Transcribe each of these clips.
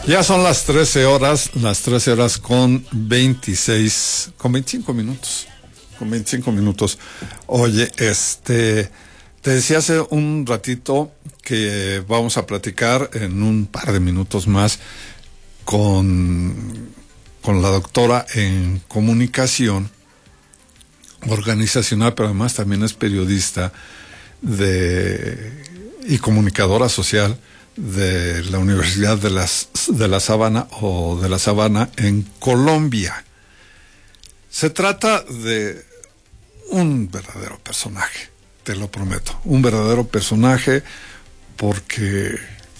Ya son las 13 horas con 25 minutos. Oye, te decía hace un ratito que vamos a platicar en un par de minutos más con la doctora en comunicación organizacional, pero además también es periodista y comunicadora social de la Universidad de la Sabana en Colombia. Se trata de un verdadero personaje, te lo prometo, un verdadero personaje, porque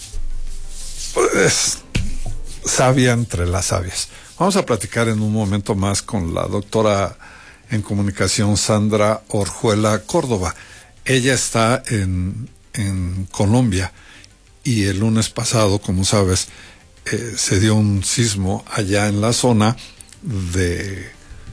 es sabia entre las sabias. Vamos a platicar en un momento más con la doctora en comunicación Sandra Orjuela Córdoba. Ella está en Colombia y el lunes pasado, como sabes, se dio un sismo allá en la zona de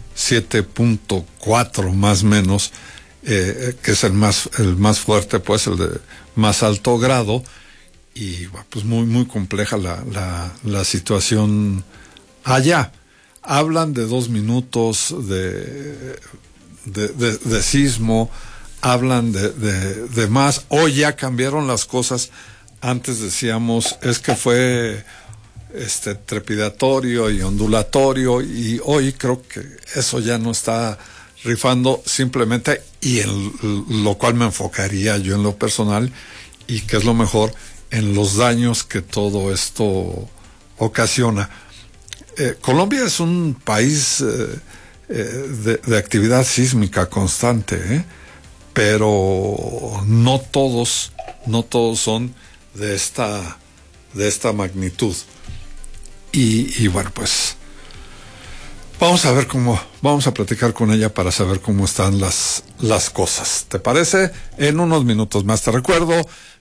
7.4 más o menos, que es el más fuerte, pues el de más alto grado, y pues muy compleja la situación allá. Hablan de 2 minutos de sismo, hablan de más. Hoy ya cambiaron las cosas. Antes decíamos, es que fue trepidatorio y ondulatorio, y hoy creo que eso ya no está rifando simplemente, y en lo cual me enfocaría yo en lo personal, y que es lo mejor, en los daños que todo esto ocasiona. Colombia es un país de actividad sísmica constante, pero no todos son de esta magnitud. Y bueno, pues vamos a platicar con ella para saber cómo están las cosas. ¿Te parece? En unos minutos más. Te recuerdo,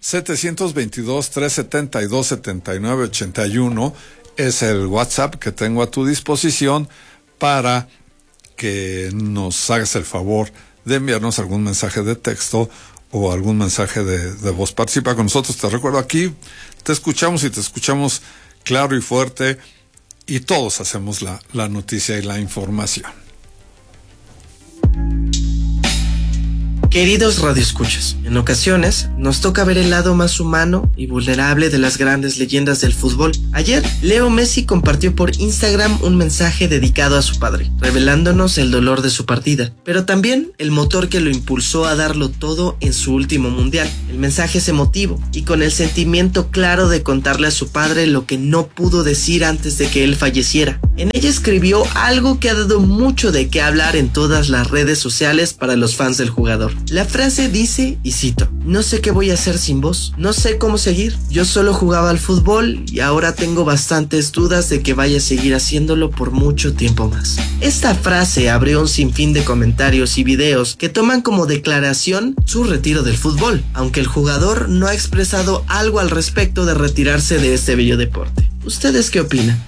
722-372-7981 es el WhatsApp que tengo a tu disposición para que nos hagas el favor de enviarnos algún mensaje de texto o algún mensaje de voz. Participa con nosotros. Te recuerdo, aquí te escuchamos claro y fuerte, y todos hacemos la noticia y la información. Queridos radioescuchas, en ocasiones nos toca ver el lado más humano y vulnerable de las grandes leyendas del fútbol. Ayer, Leo Messi compartió por Instagram un mensaje dedicado a su padre, revelándonos el dolor de su partida, pero también el motor que lo impulsó a darlo todo en su último mundial. El mensaje es emotivo y con el sentimiento claro de contarle a su padre lo que no pudo decir antes de que él falleciera. En ella escribió algo que ha dado mucho de qué hablar en todas las redes sociales para los fans del jugador. La frase dice, y cito: "No sé qué voy a hacer sin vos, no sé cómo seguir. Yo solo jugaba al fútbol y ahora tengo bastantes dudas de que vaya a seguir haciéndolo por mucho tiempo más". Esta frase abrió un sinfín de comentarios y videos que toman como declaración su retiro del fútbol, aunque el jugador no ha expresado algo al respecto de retirarse de este bello deporte. ¿Ustedes qué opinan?